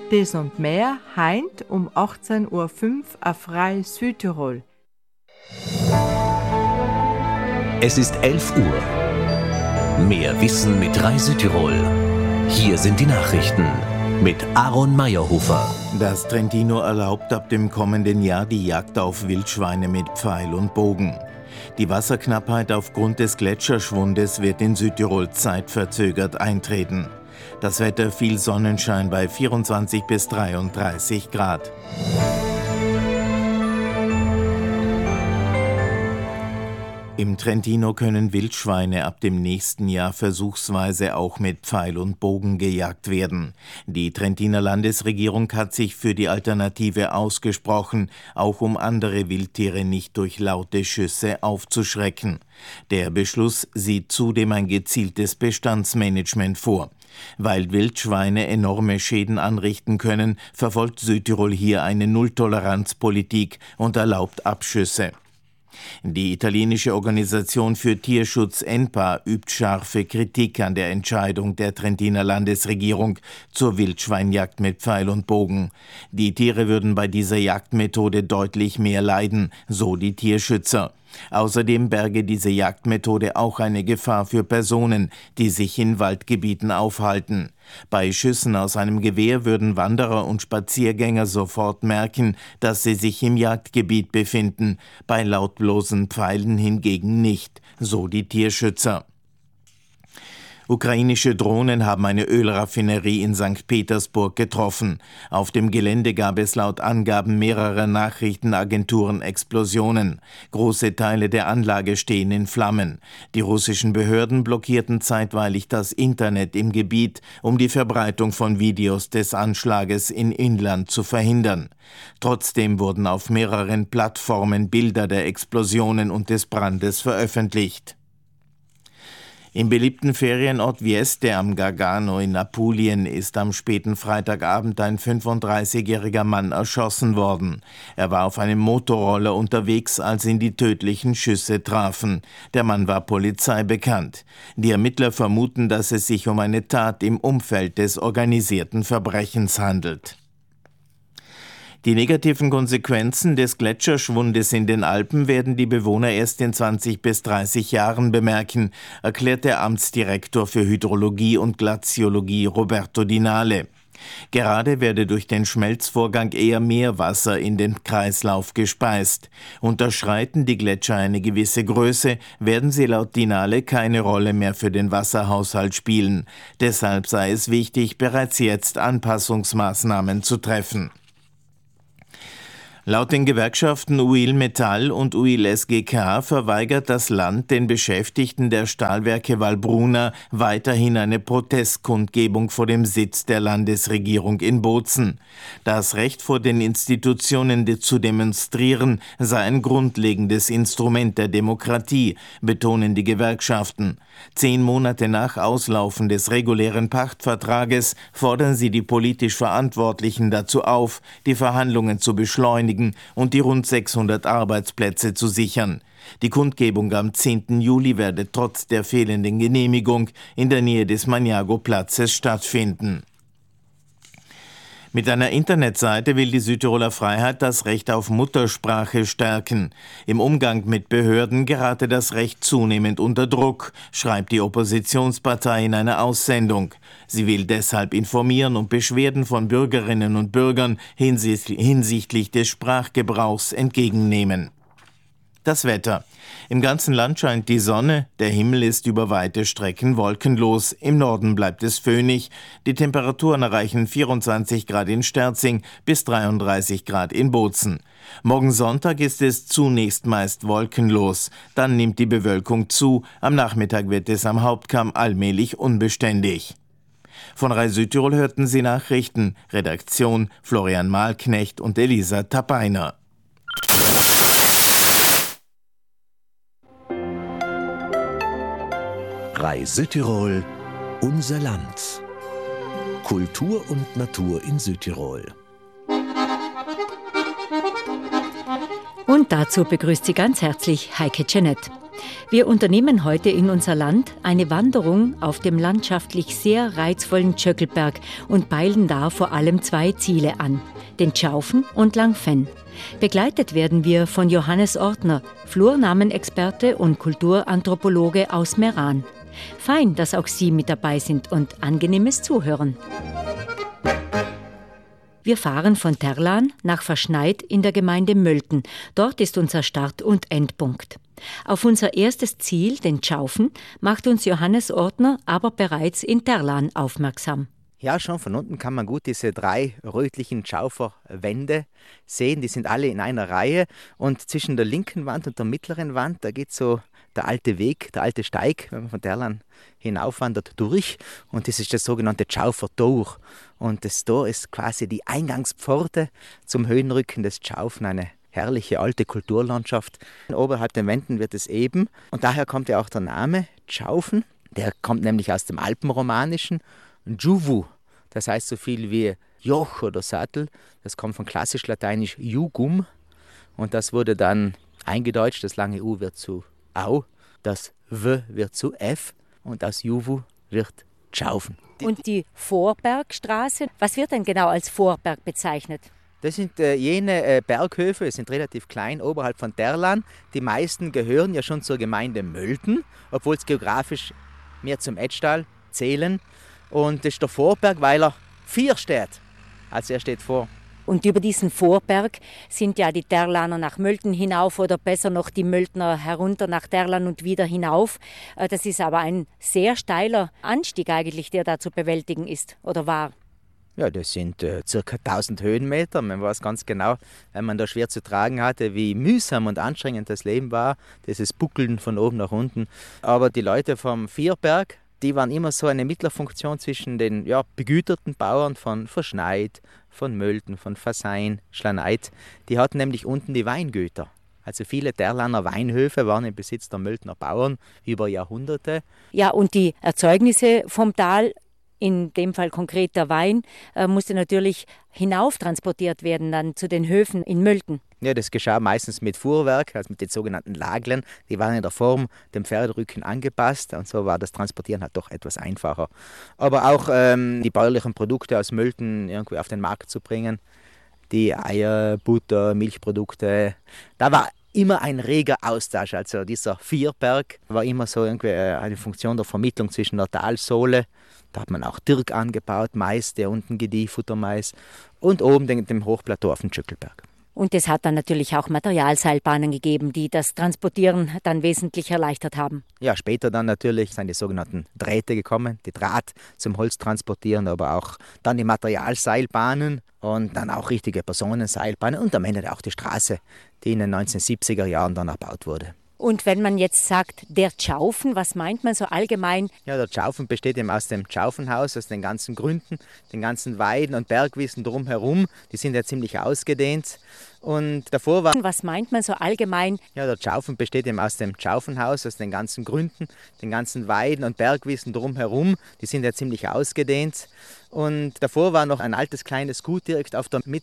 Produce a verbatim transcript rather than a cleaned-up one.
Dies und mehr heint um achtzehn Uhr fünf auf Rai Südtirol. Es ist elf Uhr. Mehr Wissen mit Rai Südtirol. Hier sind die Nachrichten mit Aaron Meyerhofer. Das Trentino erlaubt ab dem kommenden Jahr die Jagd auf Wildschweine mit Pfeil und Bogen. Die Wasserknappheit aufgrund des Gletscherschwundes wird in Südtirol zeitverzögert eintreten. Das Wetter viel Sonnenschein bei vierundzwanzig bis dreiunddreißig Grad. Im Trentino können Wildschweine ab dem nächsten Jahr versuchsweise auch mit Pfeil und Bogen gejagt werden. Die Trentiner Landesregierung hat sich für die Alternative ausgesprochen, auch um andere Wildtiere nicht durch laute Schüsse aufzuschrecken. Der Beschluss sieht zudem ein gezieltes Bestandsmanagement vor. Weil Wildschweine enorme Schäden anrichten können, verfolgt Südtirol hier eine Nulltoleranzpolitik und erlaubt Abschüsse. Die italienische Organisation für Tierschutz E N P A übt scharfe Kritik an der Entscheidung der Trentiner Landesregierung zur Wildschweinjagd mit Pfeil und Bogen. Die Tiere würden bei dieser Jagdmethode deutlich mehr leiden, so die Tierschützer. Außerdem berge diese Jagdmethode auch eine Gefahr für Personen, die sich in Waldgebieten aufhalten. Bei Schüssen aus einem Gewehr würden Wanderer und Spaziergänger sofort merken, dass sie sich im Jagdgebiet befinden, bei lautlosen Pfeilen hingegen nicht, so die Tierschützer. Ukrainische Drohnen haben eine Ölraffinerie in Sankt Petersburg getroffen. Auf dem Gelände gab es laut Angaben mehrerer Nachrichtenagenturen Explosionen. Große Teile der Anlage stehen in Flammen. Die russischen Behörden blockierten zeitweilig das Internet im Gebiet, um die Verbreitung von Videos des Anschlages in Inland zu verhindern. Trotzdem wurden auf mehreren Plattformen Bilder der Explosionen und des Brandes veröffentlicht. Im beliebten Ferienort Vieste am Gargano in Apulien ist am späten Freitagabend ein fünfunddreißigjähriger Mann erschossen worden. Er war auf einem Motorroller unterwegs, als ihn die tödlichen Schüsse trafen. Der Mann war Polizei bekannt. Die Ermittler vermuten, dass es sich um eine Tat im Umfeld des organisierten Verbrechens handelt. Die negativen Konsequenzen des Gletscherschwundes in den Alpen werden die Bewohner erst in zwanzig bis dreißig Jahren bemerken, erklärt der Amtsdirektor für Hydrologie und Glaziologie Roberto Dinale. Gerade werde durch den Schmelzvorgang eher Meerwasser in den Kreislauf gespeist. Unterschreiten die Gletscher eine gewisse Größe, werden sie laut Dinale keine Rolle mehr für den Wasserhaushalt spielen. Deshalb sei es wichtig, bereits jetzt Anpassungsmaßnahmen zu treffen. Laut den Gewerkschaften U I L Metall und U I L S G K verweigert das Land den Beschäftigten der Stahlwerke Valbruna weiterhin eine Protestkundgebung vor dem Sitz der Landesregierung in Bozen. Das Recht vor den Institutionen zu demonstrieren sei ein grundlegendes Instrument der Demokratie, betonen die Gewerkschaften. Zehn Monate nach Auslaufen des regulären Pachtvertrages fordern sie die politisch Verantwortlichen dazu auf, die Verhandlungen zu beschleunigen und die rund sechshundert Arbeitsplätze zu sichern. Die Kundgebung am zehnten Juli werde trotz der fehlenden Genehmigung in der Nähe des Maniago-Platzes stattfinden. Mit einer Internetseite will die Südtiroler Freiheit das Recht auf Muttersprache stärken. Im Umgang mit Behörden gerate das Recht zunehmend unter Druck, schreibt die Oppositionspartei in einer Aussendung. Sie will deshalb informieren und Beschwerden von Bürgerinnen und Bürgern hinsichtlich des Sprachgebrauchs entgegennehmen. Das Wetter. Im ganzen Land scheint die Sonne, der Himmel ist über weite Strecken wolkenlos, im Norden bleibt es föhnig, die Temperaturen erreichen vierundzwanzig Grad in Sterzing bis dreiunddreißig Grad in Bozen. Morgen Sonntag ist es zunächst meist wolkenlos, dann nimmt die Bewölkung zu, am Nachmittag wird es am Hauptkamm allmählich unbeständig. Von Rai Südtirol hörten Sie Nachrichten, Redaktion Florian Mahlknecht und Elisa Tappeiner. Rai Südtirol, unser Land. Kultur und Natur in Südtirol. Und dazu begrüßt Sie ganz herzlich Heike Jeanette. Wir unternehmen heute in unser Land eine Wanderung auf dem landschaftlich sehr reizvollen Tschöckelberg und peilen da vor allem zwei Ziele an, den Tschaufen und Langfenn. Begleitet werden wir von Johannes Ortner, Flurnamenexperte und Kulturanthropologe aus Meran. Fein, dass auch Sie mit dabei sind und angenehmes Zuhören. Wir fahren von Terlan nach Verschneid in der Gemeinde Mölten. Dort ist unser Start- und Endpunkt. Auf unser erstes Ziel, den Tschaufen, macht uns Johannes Ortner aber bereits in Terlan aufmerksam. Ja, schon von unten kann man gut diese drei rötlichen Tschauferwände sehen. Die sind alle in einer Reihe. Und zwischen der linken Wand und der mittleren Wand, da geht so der alte Weg, der alte Steig, wenn man von Terlan hinaufwandert, durch. Und das ist das sogenannte Tschaufertor. Und das Tor ist quasi die Eingangspforte zum Höhenrücken des Tschaufen, eine herrliche alte Kulturlandschaft. Oberhalb den Wänden wird es eben. Und daher kommt ja auch der Name Tschaufen. Der kommt nämlich aus dem Alpenromanischen. Juvu, das heißt so viel wie Joch oder Sattel. Das kommt von klassisch lateinisch jugum. Und das wurde dann eingedeutscht. Das lange U wird zu Au, das W wird zu F und aus Juvu wird Tschaufen. Und die Vorbergstraße, was wird denn genau als Vorberg bezeichnet? Das sind äh, jene äh, Berghöfe, die sind relativ klein, oberhalb von Terlan. Die meisten gehören ja schon zur Gemeinde Mölten, obwohl es geografisch mehr zum Etschtal zählen. Und das ist der Vorberg, weil er vier steht. Also er steht vor. Und über diesen Vorberg sind ja die Terlaner nach Mölten hinauf oder besser noch die Möltner herunter nach Terlan und wieder hinauf. Das ist aber ein sehr steiler Anstieg eigentlich, der da zu bewältigen ist oder war. Ja, das sind äh, ca. tausend Höhenmeter. Man weiß ganz genau, wenn man da schwer zu tragen hatte, wie mühsam und anstrengend das Leben war. Dieses Buckeln von oben nach unten. Aber die Leute vom Vierberg, die waren immer so eine Mittlerfunktion zwischen den ja, begüterten Bauern von Verschneid, von Mölten, von Fassein, Schlaneid. Die hatten nämlich unten die Weingüter. Also viele Terlaner Weinhöfe waren im Besitz der Möltner Bauern über Jahrhunderte. Ja, und die Erzeugnisse vom Tal, in dem Fall konkret der Wein, äh, musste natürlich hinauf transportiert werden dann zu den Höfen in Mölten. Ja, das geschah meistens mit Fuhrwerk, also mit den sogenannten Laglern. Die waren in der Form dem Pferderücken angepasst und so war das Transportieren halt doch etwas einfacher. Aber auch ähm, die bäuerlichen Produkte aus Mölten irgendwie auf den Markt zu bringen, die Eier, Butter, Milchprodukte, da war immer ein reger Austausch. Also dieser Vierberg war immer so irgendwie eine Funktion der Vermittlung zwischen der Talsohle. Da hat man auch Dirk angebaut, Mais, der unten gedieh, Futtermais und oben den, dem Hochplateau auf dem Tschöckelberg. Und es hat dann natürlich auch Materialseilbahnen gegeben, die das Transportieren dann wesentlich erleichtert haben. Ja, später dann natürlich sind die sogenannten Drähte gekommen, die Draht zum Holz transportieren, aber auch dann die Materialseilbahnen und dann auch richtige Personenseilbahnen und am Ende auch die Straße, die in den neunzehnhundertsiebziger Jahren dann erbaut wurde. Und wenn man jetzt sagt, der Tschaufen, was meint man so allgemein? Ja, der Tschaufen besteht eben aus dem Tschaufenhaus, aus den ganzen Gründen, den ganzen Weiden und Bergwiesen drumherum. Die sind ja ziemlich ausgedehnt. Und davor war... Was meint man so allgemein? Ja, der Tschaufen besteht eben aus dem Tschaufenhaus, aus den ganzen Gründen, den ganzen Weiden und Bergwiesen drumherum. Die sind ja ziemlich ausgedehnt. Und davor war noch ein altes kleines Gut direkt auf der